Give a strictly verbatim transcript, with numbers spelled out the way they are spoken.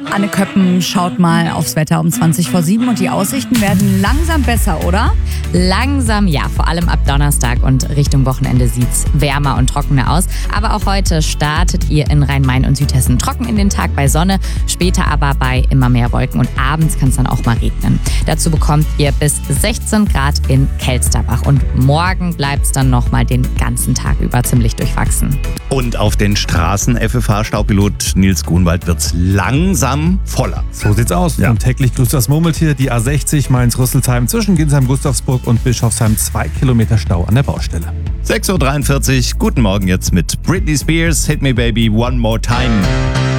Anne Köppen schaut mal aufs Wetter um zwanzig vor sieben und die Aussichten werden langsam besser, oder? Langsam ja, vor allem ab Donnerstag und Richtung Wochenende sieht's wärmer und trockener aus. Aber auch heute startet ihr in Rhein-Main und Südhessen trocken in den Tag bei Sonne, später aber bei immer mehr Wolken und abends kann es dann auch mal regnen. Dazu bekommt ihr bis sechzehn Grad in Kelsterbach und morgen bleibt's dann nochmal den ganzen Tag über ziemlich durchwachsen. Und auf den Straßen, F F H-Staubpilot Nils Grunwald, wird's langsam voller. So sieht's aus. Ja. Und täglich grüßt das Murmeltier, die A sechzig Mainz-Rüsselsheim zwischen Ginsheim-Gustavsburg und Bischofsheim. Zwei Kilometer Stau an der Baustelle. sechs Uhr dreiundvierzig, guten Morgen jetzt mit Britney Spears, Hit Me Baby One More Time.